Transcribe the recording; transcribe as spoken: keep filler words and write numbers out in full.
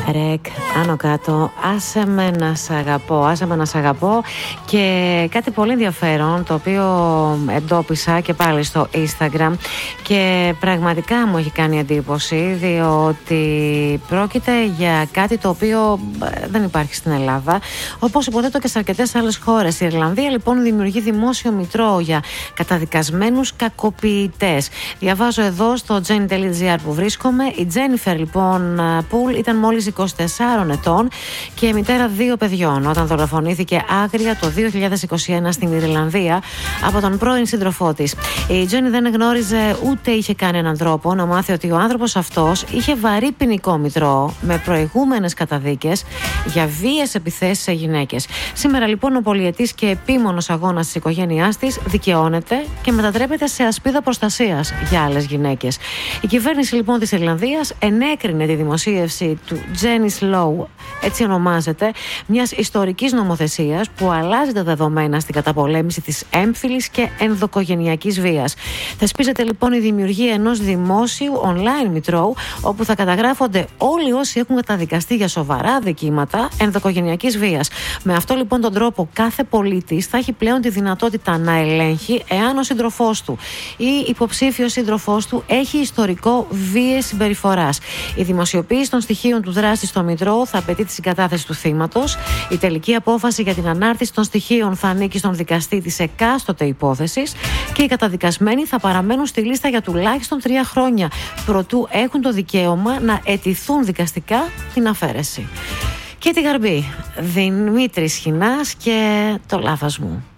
Ρεκ, άνω κάτω, άσε με να σ' αγαπώ, άσε με να σ' αγαπώ. Και κάτι πολύ ενδιαφέρον, το οποίο εντόπισα και πάλι στο Instagram και πραγματικά μου έχει κάνει εντύπωση, διότι πρόκειται για κάτι το οποίο δεν υπάρχει στην Ελλάδα, όπως υποθέτω και σε αρκετές άλλες χώρες. Η Ιρλανδία λοιπόν δημιουργεί δημόσιο μητρό για καταδικασμένους κακοποιητές. Διαβάζω εδώ στο jenny τελεία gr που βρίσκομαι. Η Τζένιφερ λοιπόν Πουλ ήταν μόλις είκοσι τεσσάρων ετών και μητέρα δύο παιδιών όταν δολοφονήθηκε άγρια το δύο χιλιάδες είκοσι ένα στην Ιρλανδία από τον πρώην σύντροφό της. Η Τζένι δεν γνώριζε ούτε είχε κάνει έναν τρόπο να μάθει ότι ο άνθρωπος αυτός είχε βαρύ ποινικό μητρό με προηγούμενες καταδίκες για βίαιες επιθέσεις σε γυναίκες. Σήμερα λοιπόν ο πολυετής και επίμονος αγώνας της οικογένειάς της δικαιώνεται και μετατρέπεται σε ασπίδα προστασίας για άλλες γυναίκες. Η κυβέρνηση λοιπόν της Ιρλανδίας ενέκρινε τη δημοσίευση του Jenny's Law, έτσι ονομάζεται, μιας ιστορικής νομοθεσίας που αλλάζει τα δεδομένα στην καταπολέμηση της έμφυλης και ενδοκογενειακής βίας. Θεσπίζεται λοιπόν η δημιουργία ενός δημόσιου online μητρώου όπου θα καταγράφονται όλοι όσοι έχουν καταδικαστεί για σοβαρά δικήματα ενδοκογενειακής βίας. Με αυτό λοιπόν τον τρόπο κάθε πολίτης θα έχει πλέον τη δυνατότητα να ελέγχει εάν ο σύντροφός του ή υποψήφιος σύντροφός του έχει ιστορικό βίαιης συμπεριφοράς. Η δημοσιοποίηση των στοιχείων του δράστη στο μητρό θα απαιτεί τη συγκατάθεση του θύματος. Η τελική απόφαση για την ανάρτηση των στοιχείων θα ανήκει στον δικαστή της εκάστοτε υπόθεσης και οι καταδικασμένοι θα παραμένουν στη λίστα για τουλάχιστον τρία χρόνια προτού έχουν το δικαίωμα να αιτηθούν δικαστικά την αφαίρεση. Και τη γαρμπή. Δημήτρης Χινάς και το λάθος μου.